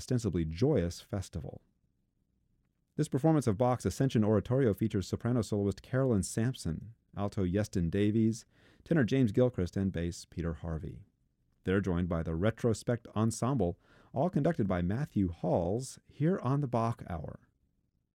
ostensibly joyous festival. This performance of Bach's Ascension Oratorio features soprano soloist Carolyn Sampson, alto Yeston Davies, tenor James Gilchrist, and bass Peter Harvey. They're joined by the Retrospect Ensemble, all conducted by Matthew Halls, here on the Bach Hour.